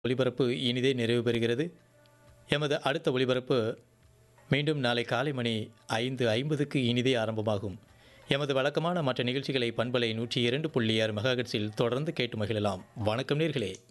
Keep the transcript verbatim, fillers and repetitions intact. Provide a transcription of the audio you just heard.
ஒலிபரப்பு இனிதே நிறைவு பெறுகிறது. எமது அடுத்த ஒலிபரப்பு மீண்டும் நாளை காலை மணி ஐந்து ஐம்பதுக்கு இனிதே ஆரம்பமாகும். எமது வழக்கமான மற்ற நிகழ்ச்சிகளை பண்பலை நூற்றி இரண்டு புள்ளி ஆறு மெகாஹெர்ட்ஸில் தொடர்ந்து கேட்டு மகிழலாம். வணக்கம் நேர்களே.